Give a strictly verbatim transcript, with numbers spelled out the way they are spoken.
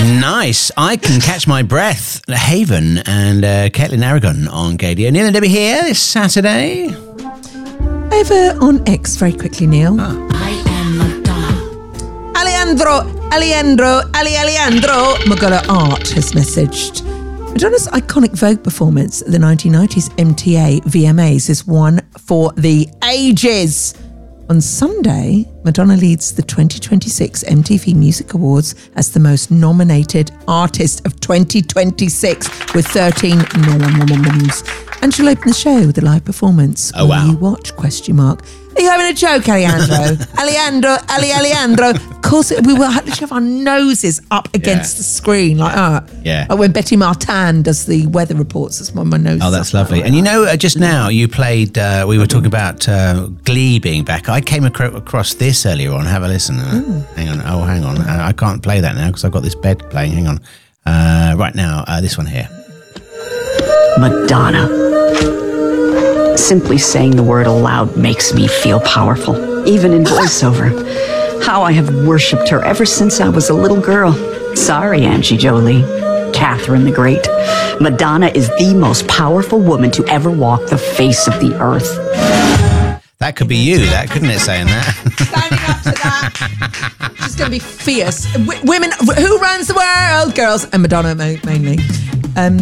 Nice. I Can Catch My Breath, Haven and uh, Caitlin Aragon on Gadio. Neil and Debbie here this Saturday. Over on X, very quickly, Neil. Ah. I am Madonna. Alejandro, Alejandro, Ali Alejandro Magala Art has messaged. Madonna's iconic Vogue performance at the nineteen nineties M T A V M As is one for the ages. On Sunday, Madonna leads the twenty twenty-six M T V Music Awards as the most nominated artist of twenty twenty-six with thirteen noms. And she'll open the show with a live performance. Oh, wow. Will you watch? Question mark. Are you having a joke, Alejandro? Alejandro, Ali Alejandro. Of course, we will have to have our noses up against Yeah. the screen like that. Yeah. Like when Betty Martin does the weather reports, that's when my nose Oh, is that's up lovely. like And you that. know, uh, just now you played, uh, we were talking about uh, Glee being back. I came acro- across this earlier on. Have a listen. Uh, hang on. Oh, hang on. Uh, I can't play that now because I've got this bed playing. Hang on. Uh, right now, uh, this one here. Madonna. Simply saying the word aloud makes me feel powerful, even in voiceover. How I have worshipped her ever since I was a little girl. Sorry, Angie Jolie, Catherine the Great. Madonna is the most powerful woman to ever walk the face of the earth. That could be you, that, couldn't it, saying that? Standing up to that. She's going to be fierce. W- women, who runs the world? Girls and Madonna mainly. Um,